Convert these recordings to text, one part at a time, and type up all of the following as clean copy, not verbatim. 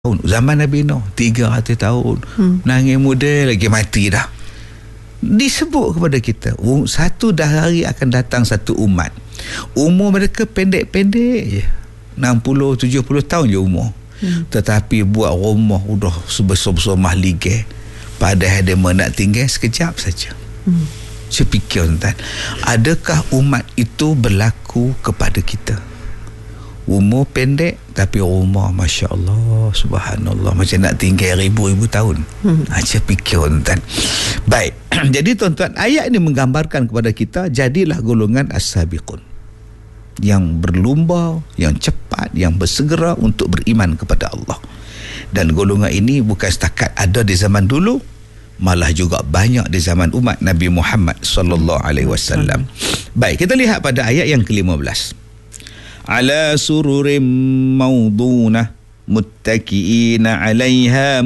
Zaman Nabi Nuh 300 tahun. Nangis muda lagi mati dah. Disebut kepada kita, satu hari akan datang satu umat, umur mereka pendek-pendek je, 60-70 tahun je umur. Tetapi buat rumah udah sebesar-besar mahligai, padahal dia nak tinggal sekejap saja. Saya fikir, tuan, adakah umat itu berlaku kepada kita? Umur pendek tapi rumah, Masya Allah, Subhanallah, macam nak tinggal ribu-ribu tahun. Saya fikir, tuan. Baik, jadi tuan-tuan, ayat ini menggambarkan kepada kita, jadilah golongan as-sabiqun, yang berlumba, yang cepat, yang bersegera untuk beriman kepada Allah. Dan golongan ini bukan setakat ada di zaman dulu, malah juga banyak di zaman umat Nabi Muhammad sallallahu alaihi wasallam. Baik, kita lihat pada ayat yang ke-15. Ala sururim mawdunah muttaki'ina 'alaiha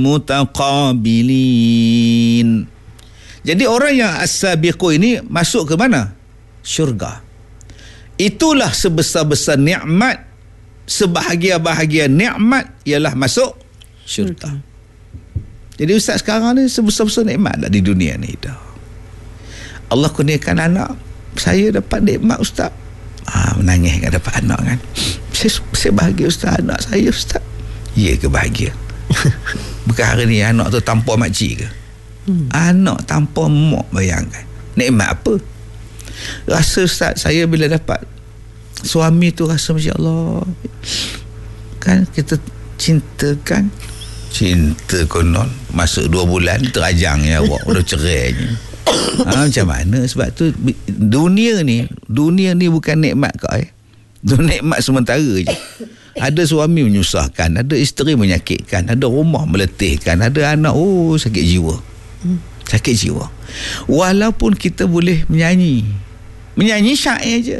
mutaqabilin. Jadi orang yang as-sabiqu ini masuk ke mana? Syurga. Itulah sebesar-besar nikmat, sebahagia-bahagia nikmat ialah masuk syurga. Jadi ustaz sekarang ni sebesar-besar nikmat dah di dunia ni dah. Allah kurniakan anak, saya dapat nikmat ustaz. Menangis kan dapat anak kan. Saya bahagia ustaz, anak saya ustaz. Ya ke bahagia? Bukan hari ni anak tu tanpa makcik ke? Anak tanpa mak, bayangkan nikmat apa? Rasa ustaz, saya bila dapat suami tu rasa Masya Allah kan, kita cintakan, cinta konon masuk 2 bulan terajang ya awak udah cerai ni. Macam mana? Sebab tu dunia ni bukan nikmat kau Itu nikmat sementara je. Ada suami menyusahkan, ada isteri menyakitkan, ada rumah meletihkan, ada anak sakit jiwa. Sakit jiwa. Walaupun kita boleh menyanyi syair je,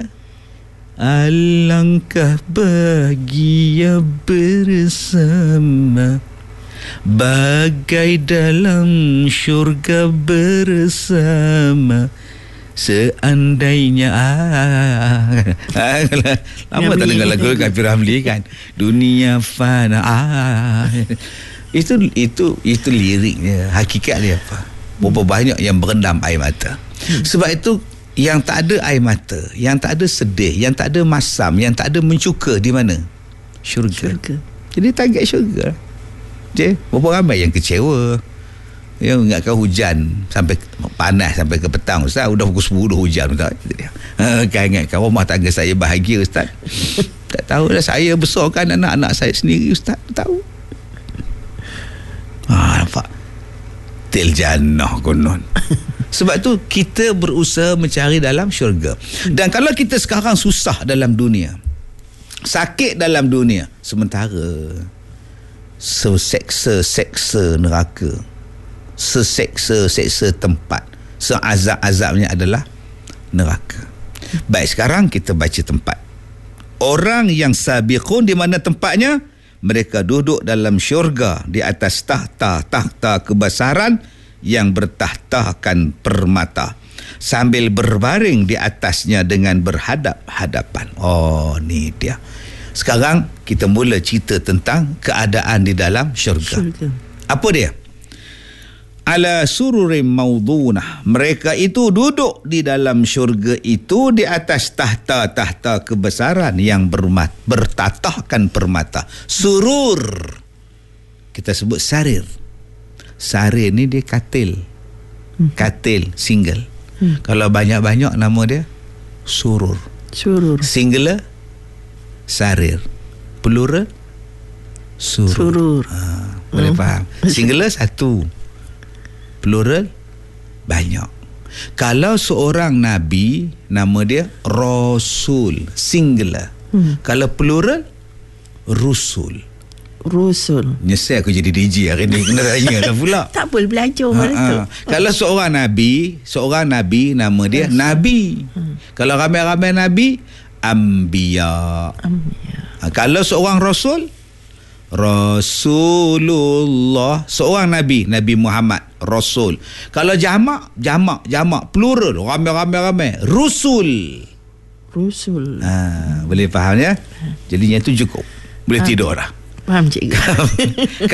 alangkah bahagia bersama, bagai dalam syurga bersama, seandainya lama tak dengar lagu Kafi Ramli kan, dunia fana. Itu liriknya. Hakikat dia apa? Berapa banyak yang berendam air mata. Sebab itu yang tak ada air mata, yang tak ada sedih, yang tak ada masam, yang tak ada mencuka di mana? Syurga. Jadi target syurga. Berapa ramai yang kecewa, yang ingatkan hujan sampai panas sampai ke petang ustaz, udah pukul 10 dah hujan ustaz. Kan ingatkan rumah tangga saya bahagia ustaz. Tak tahu dah, saya besarkan anak-anak saya sendiri ustaz, tak tahu. Nampak til jannah konon. Sebab tu kita berusaha mencari dalam syurga. Dan kalau kita sekarang susah dalam dunia, sakit dalam dunia, sementara seseksa neraka, seseksa tempat, seazab-azabnya adalah neraka. Baik, sekarang kita baca tempat. Orang yang sabiqun di mana tempatnya? Mereka duduk dalam syurga di atas tahta kebesaran yang bertahtakan permata, sambil berbaring di atasnya dengan berhadap-hadapan. Ni dia. Sekarang kita mula cerita tentang keadaan di dalam syurga. Apa dia? Ala sururim mawdunah. Mereka itu duduk di dalam syurga itu di atas tahta kebesaran yang bertatahkan permata. Surur. Kita sebut sarir. Sarir ni dia katil. Katil single. Kalau banyak-banyak nama dia surur. Singular sarir, plural surur. Boleh faham? Singular satu, plural banyak. Kalau seorang nabi, nama dia rasul, singular. Kalau plural rusul. Nyesal aku jadi DJ hari ni, kena tanya dah pula. Tak boleh belajar tu. Kalau seorang nabi nama dia nabi. Kalau ramai-ramai nabi, Anbiya. Kalau seorang rasul, Rasulullah. Seorang Nabi Muhammad, Rasul. Kalau jamak, plural, ramai, Rusul. Boleh faham ya? Jadinya itu cukup. Boleh tidur dah. Faham cikgu.